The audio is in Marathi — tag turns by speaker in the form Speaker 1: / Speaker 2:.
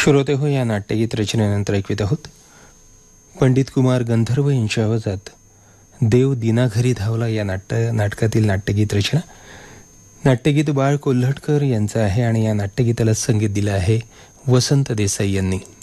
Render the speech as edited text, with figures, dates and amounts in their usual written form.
Speaker 1: श्रोते हो, या नाट्यगीत रचनेनंतर ऐकवीत आहोत पंडित कुमार गंधर्व यांच्या आवाजात देव दिनाघरी धावला या नाटकातील नाट्यगीत रचना. नाट्यगीत बाळ कोल्हटकर यांचं आहे आणि या नाट्यगीताला संगीत दिलं आहे वसंत देसाई यांनी.